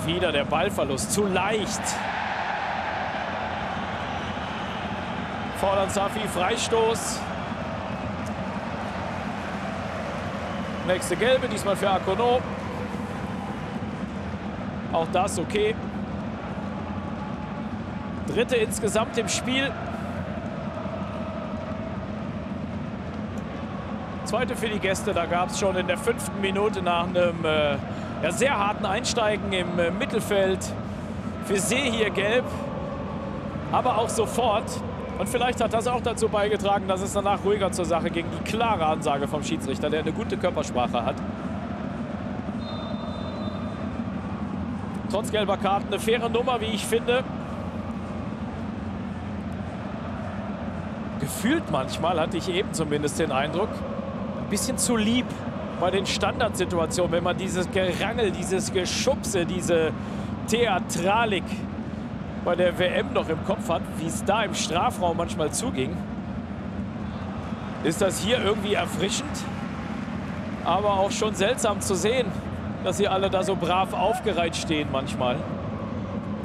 Wieder der Ballverlust. Zu leicht. Fordern Safi, Freistoß. Nächste Gelbe, diesmal für Akono. Auch das okay. Dritte insgesamt im Spiel. Zweite für die Gäste. Da gab es schon in der 5. Minute nach einem sehr harten Einsteigen im Mittelfeld für See hier gelb. Aber auch sofort. Und vielleicht hat das auch dazu beigetragen, dass es danach ruhiger zur Sache ging. Die klare Ansage vom Schiedsrichter, der eine gute Körpersprache hat. Trotz gelber Karten eine faire Nummer, wie ich finde. Gefühlt manchmal, hatte ich eben zumindest den Eindruck, ein bisschen zu lieb bei den Standardsituationen, wenn man dieses Gerangel, dieses Geschubse, diese Theatralik bei der WM noch im Kopf hat, wie es da im Strafraum manchmal zuging. Ist das hier irgendwie erfrischend, aber auch schon seltsam zu sehen, dass sie alle da so brav aufgereiht stehen manchmal.